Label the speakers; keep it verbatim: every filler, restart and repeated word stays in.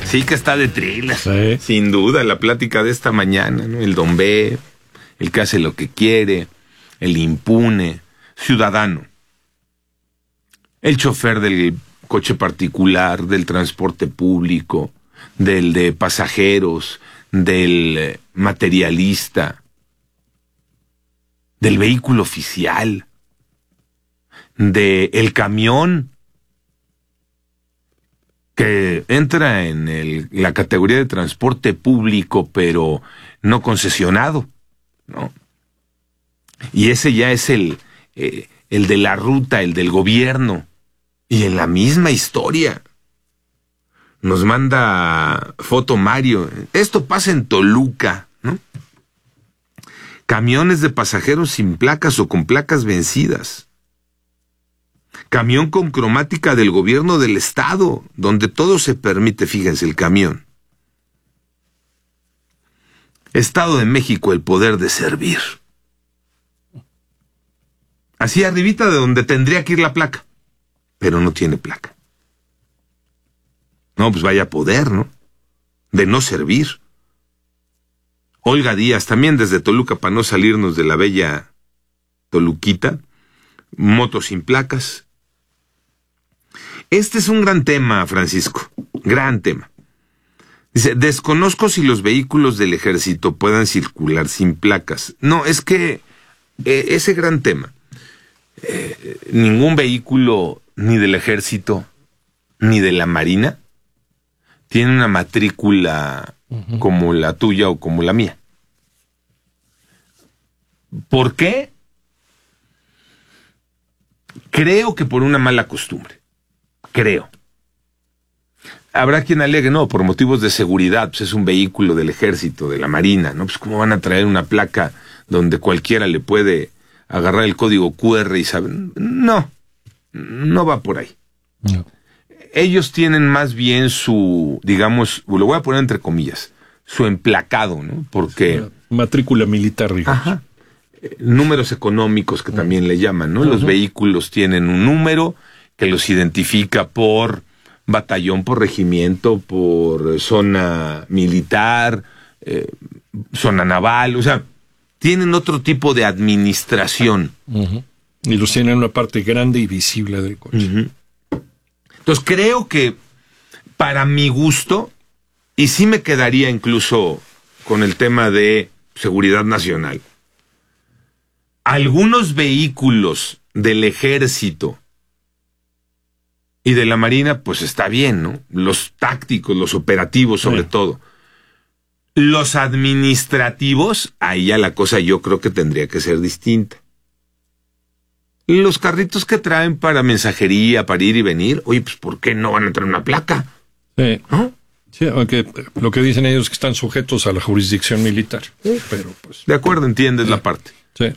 Speaker 1: Sí que está de thriller,
Speaker 2: sí.
Speaker 1: Sin duda, la plática de esta mañana, ¿no? El Don B, el que hace lo que quiere, el impune, ciudadano, el chofer del coche particular, del transporte público, del de pasajeros, del materialista, del vehículo oficial, del camión que entra en el, la categoría de transporte público, pero no concesionado, ¿no? Y ese ya es el, eh, el de la ruta, el del gobierno. Y en la misma historia nos manda foto Mario. Esto pasa en Toluca, ¿no? Camiones de pasajeros sin placas o con placas vencidas. Camión con cromática del gobierno del estado, donde todo se permite, fíjense, el camión. Estado de México, el poder de servir. Así arribita de donde tendría que ir la placa, pero no tiene placa. No, pues vaya poder, ¿no? De no servir. Olga Díaz, también desde Toluca, para no salirnos de la bella Toluquita, motos sin placas. Este es un gran tema, Francisco, gran tema. Dice, desconozco si los vehículos del ejército puedan circular sin placas. No, es que eh, ese gran tema, eh, ningún vehículo ni del ejército ni de la marina tiene una matrícula uh-huh. como la tuya o como la mía. ¿Por qué? Creo que por una mala costumbre. Creo. Habrá quien alegue, no, por motivos de seguridad, pues es un vehículo del ejército, de la marina, ¿no? Pues cómo van a traer una placa donde cualquiera le puede agarrar el código cu erre y saber. No, no va por ahí. No. Ellos tienen más bien su, digamos, lo voy a poner entre comillas, su emplacado, ¿no? Porque...
Speaker 2: Sí, matrícula militar, digamos.
Speaker 1: Ajá. Números económicos que también le llaman, ¿no? Uh-huh. Los vehículos tienen un número que los identifica por batallón, por regimiento, por zona militar, eh, zona naval, o sea, tienen otro tipo de administración.
Speaker 2: Uh-huh. Y los tienen en una parte grande y visible del coche.
Speaker 1: Uh-huh. Entonces creo que para mi gusto, y sí me quedaría incluso con el tema de seguridad nacional, algunos vehículos del ejército y de la marina, pues está bien, ¿no? Los tácticos, los operativos sobre sí. todo. Los administrativos, ahí ya la cosa yo creo que tendría que ser distinta. Los carritos que traen para mensajería, para ir y venir, oye, pues ¿por qué no van a traer una placa?
Speaker 2: Sí. ¿No? Sí, aunque lo que dicen ellos es que están sujetos a la jurisdicción militar. Sí. Pero pues...
Speaker 1: De acuerdo, entiendes sí. la parte.
Speaker 2: Sí.